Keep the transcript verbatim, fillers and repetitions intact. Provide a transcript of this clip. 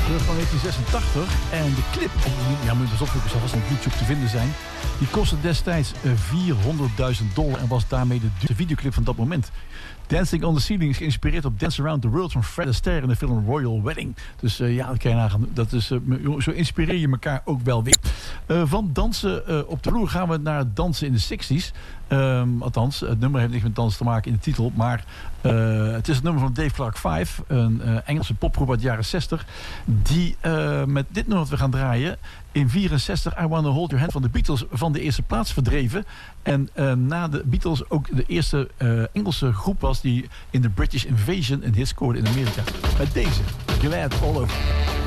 van negentien zesentachtig. En de clip, ja, moet je eens opzoeken, zal vast op YouTube te vinden zijn. Die kostte destijds vierhonderdduizend dollar en was daarmee de duurste videoclip van dat moment. Dancing on the Ceiling is geïnspireerd op Dance Around the World van Fred Astaire in de film Royal Wedding. Dus uh, ja, dat kan je nagaan. Dat is, uh, zo inspireer je elkaar ook wel weer. Uh, van dansen uh, op de vloer gaan we naar dansen in de zestig's. Um, althans, het nummer heeft niks met dansen te maken in de titel. Maar uh, het is het nummer van Dave Clark vijf. Een uh, Engelse popgroep uit de jaren zestig. Die uh, met dit nummer wat we gaan draaien in vierenzestig I Wanna Hold Your Hand van de Beatles van de eerste plaats verdreven. En uh, na de Beatles ook de eerste uh, Engelse groep was die in de British Invasion een hit scoorde in Amerika. Met deze, Glad All Over.